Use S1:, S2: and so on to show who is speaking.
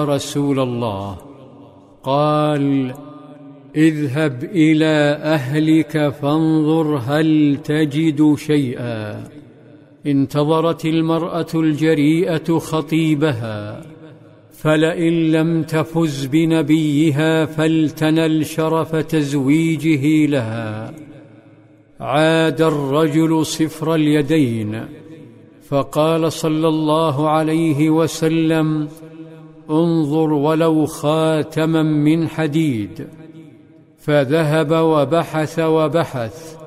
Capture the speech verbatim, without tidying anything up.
S1: رسول الله؟ قال: اذهب إلى أهلك فانظر هل تجد شيئا. انتظرت المرأة الجريئة خطيبها، فلئن لم تفز بنبيها فلتنل شرف تزويجه لها. عاد الرجل صفر اليدين، فقال صلى الله عليه وسلم: انظر ولو خاتما من حديد. فذهب وبحث وبحث